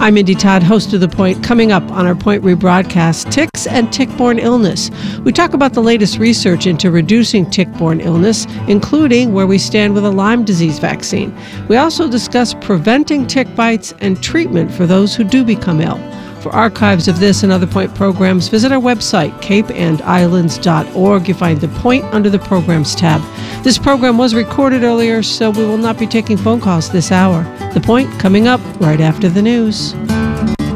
I'm Indy Todd, host of The Point. Coming up on our Point rebroadcast, ticks and tick-borne illness. We talk about the latest research into reducing tick-borne illness, including where we stand with a Lyme disease vaccine. We also discuss preventing tick bites and treatment for those who do become ill. For archives of this and other Point programs, visit our website, capeandislands.org. You find The Point under the Programs tab. This program was recorded earlier, so we will not be taking phone calls this hour. The Point coming up right after the news.